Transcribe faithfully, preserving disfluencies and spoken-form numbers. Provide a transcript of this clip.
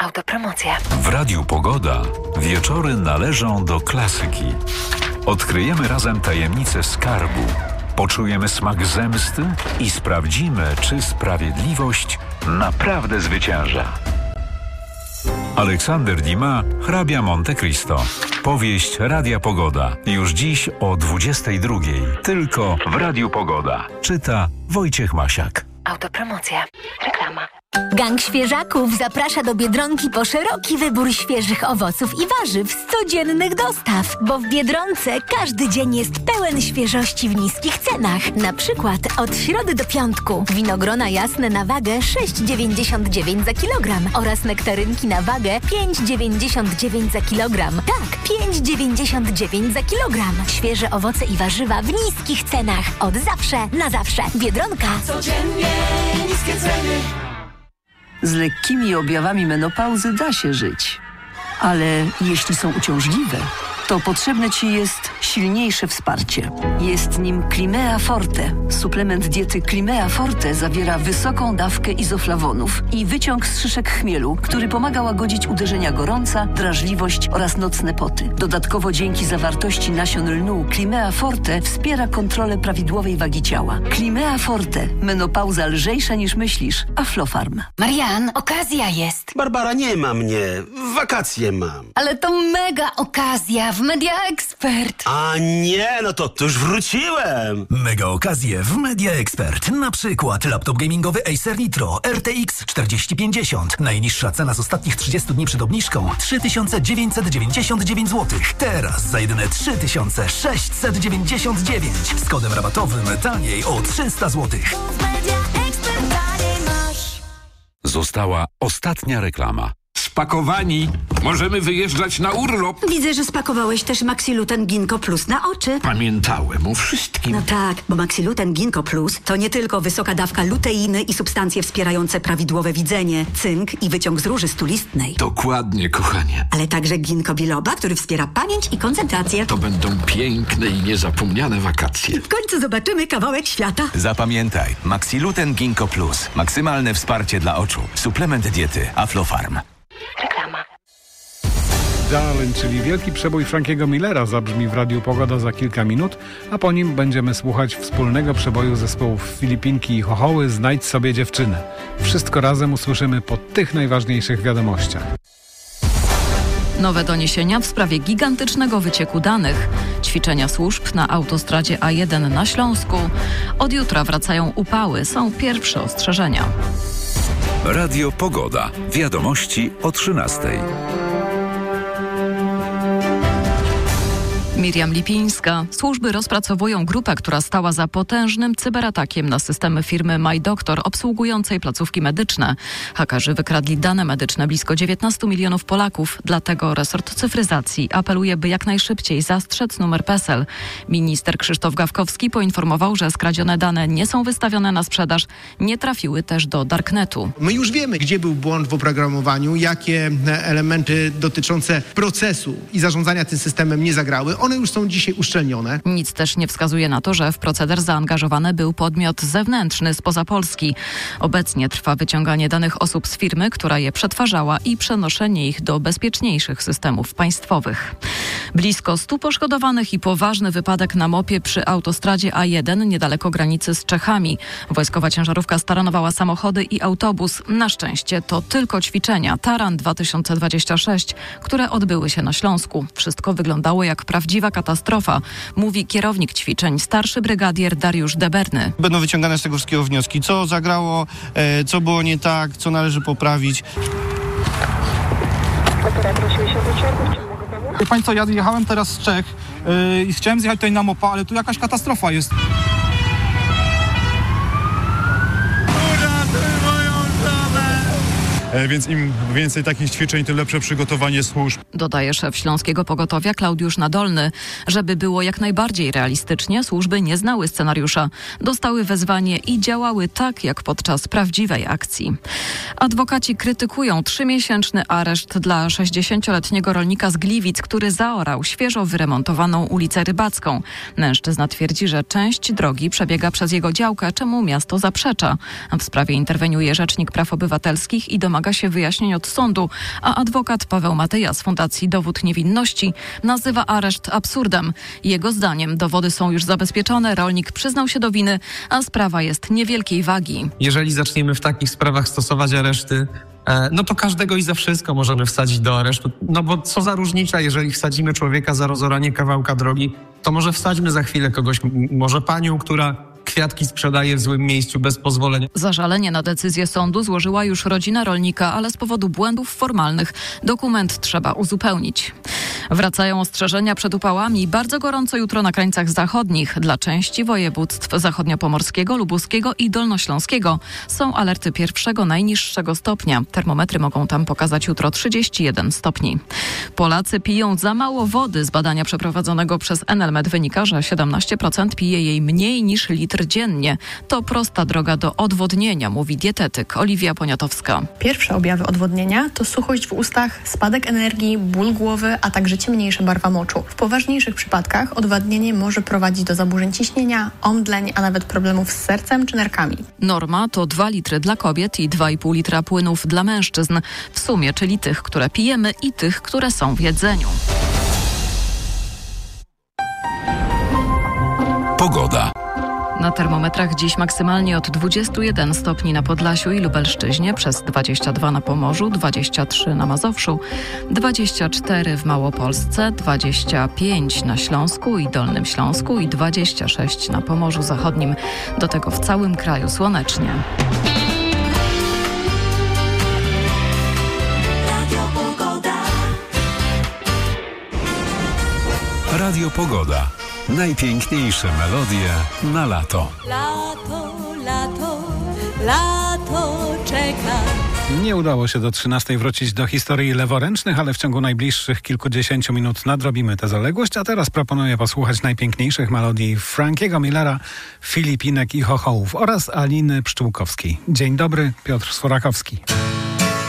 Autopromocja. W Radiu Pogoda wieczory należą do klasyki. Odkryjemy razem tajemnicę skarbu, poczujemy smak zemsty i sprawdzimy, czy sprawiedliwość naprawdę zwycięża. Aleksander Dumas, hrabia Monte Cristo. Powieść Radia Pogoda. Już dziś o dwudziestej drugiej. Tylko w Radiu Pogoda. Czyta Wojciech Masiak. Autopromocja. Reklama. Gang Świeżaków zaprasza do Biedronki po szeroki wybór świeżych owoców i warzyw z codziennych dostaw, bo w Biedronce każdy dzień jest pełen świeżości w niskich cenach. Na przykład od środy do piątku winogrona jasne na wagę sześć dziewięćdziesiąt dziewięć za kilogram oraz nektarynki na wagę pięć dziewięćdziesiąt dziewięć za kilogram. Tak, pięć dziewięćdziesiąt dziewięć za kilogram. Świeże owoce i warzywa w niskich cenach. Od zawsze na zawsze. Biedronka. Codziennie niskie ceny. Z lekkimi objawami menopauzy da się żyć, ale jeśli są uciążliwe, to potrzebne Ci jest silniejsze wsparcie. Jest nim Climea Forte. Suplement diety Climea Forte zawiera wysoką dawkę izoflawonów i wyciąg z szyszek chmielu, który pomaga łagodzić uderzenia gorąca, drażliwość oraz nocne poty. Dodatkowo dzięki zawartości nasion lnu Climea Forte wspiera kontrolę prawidłowej wagi ciała. Climea Forte. Menopauza lżejsza niż myślisz. Aflofarm. Marian, okazja jest. Barbara, nie ma mnie. Wakacje mam. Ale to mega okazja w Media Expert. A nie, no to, to już wróciłem. Mega okazje w Media Expert. Na przykład laptop gamingowy Acer Nitro R T X czterdzieści pięćdziesiąt. Najniższa cena z ostatnich trzydziestu dni przed obniżką trzy tysiące dziewięćset dziewięćdziesiąt dziewięć złotych. Teraz za jedyne trzy tysiące sześćset dziewięćdziesiąt dziewięć. Z kodem rabatowym taniej o trzysta złotych. Została ostatnia reklama. Spakowani. Możemy wyjeżdżać na urlop. Widzę, że spakowałeś też Maxiluten Ginkgo Plus na oczy. Pamiętałem o wszystkim. No tak, bo Maxiluten Ginkgo Plus to nie tylko wysoka dawka luteiny i substancje wspierające prawidłowe widzenie, cynk i wyciąg z róży stulistnej. Dokładnie, kochanie. Ale także ginkgo biloba, który wspiera pamięć i koncentrację. To będą piękne i niezapomniane wakacje. W końcu zobaczymy kawałek świata. Zapamiętaj, Maxiluten Ginkgo Plus. Maksymalne wsparcie dla oczu. Suplement diety Aflofarm. Reklama. Darling, czyli wielki przebój Frankiego Millera, zabrzmi w Radiu Pogoda za kilka minut, a po nim będziemy słuchać wspólnego przeboju zespołów Filipinki i Chochoły Znajdź sobie dziewczynę. Wszystko razem usłyszymy po tych najważniejszych wiadomościach. Nowe doniesienia w sprawie gigantycznego wycieku danych. Ćwiczenia służb na autostradzie A jeden na Śląsku. Od jutra wracają upały, są pierwsze ostrzeżenia. Radio Pogoda. Wiadomości o trzynastej. Miriam Lipińska. Służby rozpracowują grupę, która stała za potężnym cyberatakiem na systemy firmy MyDoktor obsługującej placówki medyczne. Hakerzy wykradli dane medyczne blisko dziewiętnastu milionów Polaków, dlatego resort cyfryzacji apeluje, by jak najszybciej zastrzec numer PESEL. Minister Krzysztof Gawkowski poinformował, że skradzione dane nie są wystawione na sprzedaż, nie trafiły też do Darknetu. My już wiemy, gdzie był błąd w oprogramowaniu, jakie elementy dotyczące procesu i zarządzania tym systemem nie zagrały. One już są dzisiaj uszczelnione. Nic też nie wskazuje na to, że w proceder zaangażowany był podmiot zewnętrzny spoza Polski. Obecnie trwa wyciąganie danych osób z firmy, która je przetwarzała i przenoszenie ich do bezpieczniejszych systemów państwowych. Blisko stu poszkodowanych i poważny wypadek na mopie przy autostradzie A jeden niedaleko granicy z Czechami. Wojskowa ciężarówka staranowała samochody i autobus. Na szczęście to tylko ćwiczenia Taran dwa tysiące dwadzieścia sześć, które odbyły się na Śląsku. Wszystko wyglądało jak prawdziwa katastrofa, mówi kierownik ćwiczeń, starszy brygadier Dariusz Deberny. Będą wyciągane z tego wszystkiego wnioski, co zagrało, e, co było nie tak, co należy poprawić. Wie pani co, ja jechałem teraz z Czech yy, i chciałem zjechać tutaj na mopa, ale tu jakaś katastrofa jest. Więc im więcej takich ćwiczeń, tym lepsze przygotowanie służb. Dodaje szef Śląskiego Pogotowia Klaudiusz Nadolny. Żeby było jak najbardziej realistycznie, służby nie znały scenariusza. Dostały wezwanie i działały tak, jak podczas prawdziwej akcji. Adwokaci krytykują trzymiesięczny areszt dla sześćdziesięcioletniego rolnika z Gliwic, który zaorał świeżo wyremontowaną ulicę Rybacką. Mężczyzna twierdzi, że część drogi przebiega przez jego działkę, czemu miasto zaprzecza. W sprawie interweniuje Rzecznik Praw Obywatelskich i domaga domaga się wyjaśnień od sądu, a adwokat Paweł Mateja z Fundacji Dowód Niewinności nazywa areszt absurdem. Jego zdaniem dowody są już zabezpieczone, rolnik przyznał się do winy, a sprawa jest niewielkiej wagi. Jeżeli zaczniemy w takich sprawach stosować areszty, no to każdego i za wszystko możemy wsadzić do aresztu. No bo co za różnica, jeżeli wsadzimy człowieka za rozoranie kawałka drogi, to może wsadźmy za chwilę kogoś, może panią, która kwiatki sprzedaje w złym miejscu bez pozwolenia. Zażalenie na decyzję sądu złożyła już rodzina rolnika, ale z powodu błędów formalnych dokument trzeba uzupełnić. Wracają ostrzeżenia przed upałami. Bardzo gorąco jutro na krańcach zachodnich. Dla części województw zachodniopomorskiego, lubuskiego i dolnośląskiego są alerty pierwszego najniższego stopnia. Termometry mogą tam pokazać jutro trzydzieści jeden stopni. Polacy piją za mało wody. Z badania przeprowadzonego przez Enelmed wynika, że siedemnaście procent pije jej mniej niż litr dziennie. To prosta droga do odwodnienia, mówi dietetyk Oliwia Poniatowska. Pierwsze objawy odwodnienia to suchość w ustach, spadek energii, ból głowy, a także ciemniejsza barwa moczu. W poważniejszych przypadkach odwodnienie może prowadzić do zaburzeń ciśnienia, omdleń, a nawet problemów z sercem czy nerkami. Norma to dwa litry dla kobiet i dwa i pół litra płynów dla mężczyzn. W sumie, czyli tych, które pijemy i tych, które są w jedzeniu. Pogoda. Na termometrach dziś maksymalnie od dwudziestu jeden stopni na Podlasiu i Lubelszczyźnie, przez dwadzieścia dwa na Pomorzu, dwadzieścia trzy na Mazowszu, dwadzieścia cztery w Małopolsce, dwadzieścia pięć na Śląsku i Dolnym Śląsku i dwadzieścia sześć na Pomorzu Zachodnim. Do tego w całym kraju słonecznie. Radio Pogoda. Najpiękniejsze melodie na lato. Lato, lato, lato czeka. Nie udało się do trzynastej wrócić do historii leworęcznych, ale w ciągu najbliższych kilkudziesięciu minut nadrobimy tę zaległość, a teraz proponuję posłuchać najpiękniejszych melodii Frankiego Millera, Filipinek i Chochołów oraz Aliny Pszczółkowskiej. Dzień dobry, Piotr Sforakowski.